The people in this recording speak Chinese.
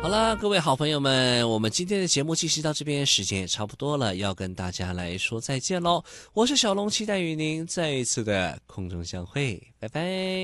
好了，各位好朋友们，我们今天的节目继续到这边，时间也差不多了，要跟大家来说再见喽。我是小龙，期待与您再一次的空中相会，拜拜。